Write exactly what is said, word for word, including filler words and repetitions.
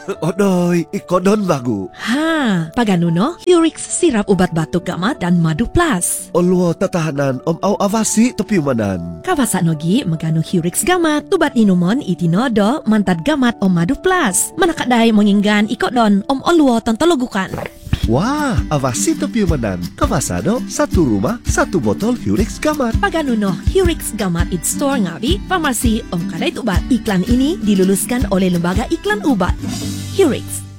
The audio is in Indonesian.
Odoy, ikodon bagu. Ha, paganuno, Hurix sirap ubat batuk gamat dan madu plus. Olo tatahanan om au avasi topiumanan. Kawasa nogi meganu Hurix gamat, tubat inumon itinodo mantad gamat om madu plus. Manakadai monginggan ikodon om oluo tontologukan. Wah, avasi topiumanan. Kawasano, satu rumah, satu botol Hurix gamat. Paganuno, Hurix gamat it store ngawi, farmasi om kadai tubat. Iklan ini diluluskan oleh Lembaga Iklan Ubat. Hurix.